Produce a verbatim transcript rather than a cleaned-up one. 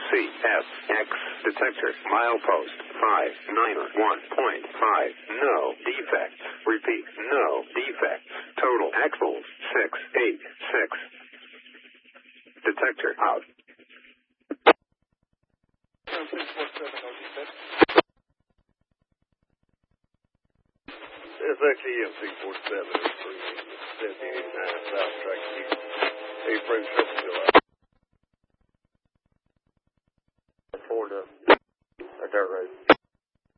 C S X detector milepost five nine one point five. No defects. Repeat, no defects. Total axles six eight six. Detector out. It's actually M C forty-seven, seventy-eight nine South Track. Hey, French,